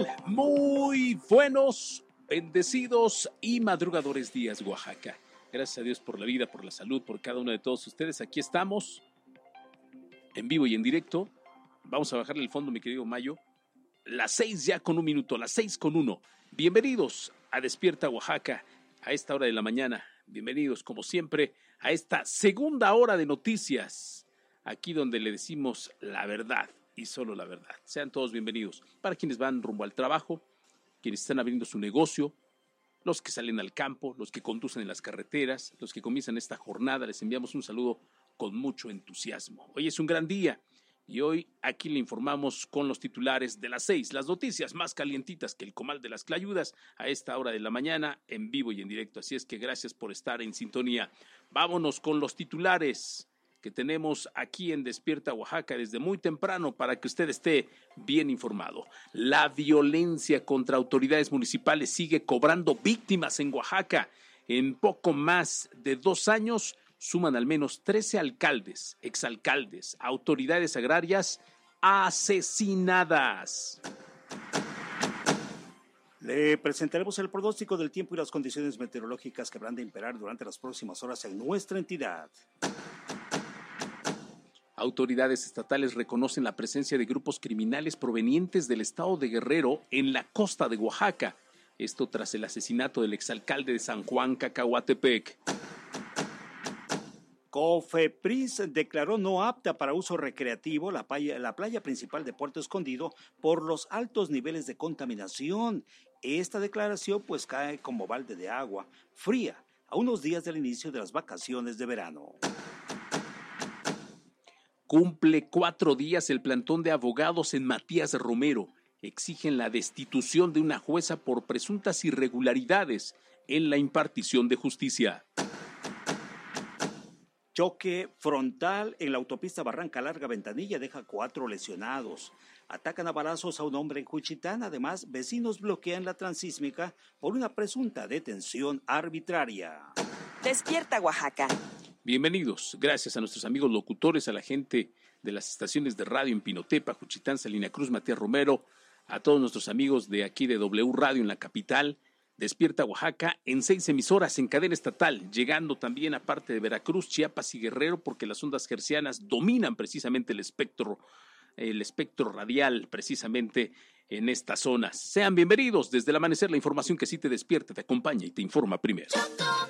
Muy buenos, bendecidos y madrugadores días, Oaxaca. Gracias a Dios por la vida, por la salud, por cada uno de todos ustedes. Aquí estamos, en vivo y en directo. Vamos a bajarle el fondo, mi querido Mayo. Las 6 ya con 1 minuto, las 6 con 1. Bienvenidos a Despierta Oaxaca, a esta hora de la mañana. Bienvenidos, como siempre, a esta segunda hora de noticias. Aquí donde le decimos la verdad y solo la verdad. Sean todos bienvenidos. Para quienes van rumbo al trabajo, quienes están abriendo su negocio, los que salen al campo, los que conducen en las carreteras, los que comienzan esta jornada, les enviamos un saludo con mucho entusiasmo. Hoy es un gran día y hoy aquí le informamos con los titulares de las 6, las noticias más calientitas que el comal de las clayudas a esta hora de la mañana, en vivo y en directo. Así es que gracias por estar en sintonía. Vámonos con los titulares que tenemos aquí en Despierta Oaxaca desde muy temprano para que usted esté bien informado. La violencia contra autoridades municipales sigue cobrando víctimas en Oaxaca. En poco más de 2 años suman al menos 13 alcaldes, exalcaldes, autoridades agrarias asesinadas. Le presentaremos el pronóstico del tiempo y las condiciones meteorológicas que habrán de imperar durante las próximas horas en nuestra entidad. Autoridades estatales reconocen la presencia de grupos criminales provenientes del estado de Guerrero en la costa de Oaxaca. Esto tras el asesinato del exalcalde de San Juan, Cacahuatepec. COFEPRIS declaró no apta para uso recreativo la playa principal de Puerto Escondido por los altos niveles de contaminación. Esta declaración pues cae como balde de agua fría a unos días del inicio de las vacaciones de verano. Cumple 4 días el plantón de abogados en Matías Romero. Exigen la destitución de una jueza por presuntas irregularidades en la impartición de justicia. Choque frontal en la autopista Barranca Larga Ventanilla deja 4 lesionados. Atacan a balazos a un hombre en Juchitán. Además, vecinos bloquean la transísmica por una presunta detención arbitraria. Despierta Oaxaca. Bienvenidos, gracias a nuestros amigos locutores, a la gente de las estaciones de radio en Pinotepa, Juchitán, Salina Cruz, Matías Romero, a todos nuestros amigos de aquí de W Radio en la capital. Despierta Oaxaca en 6 emisoras en cadena estatal, llegando también a parte de Veracruz, Chiapas y Guerrero, porque las ondas hercianas dominan precisamente el espectro radial precisamente en estas zonas. Sean bienvenidos desde el amanecer, la información que sí te despierta, te acompaña y te informa primero.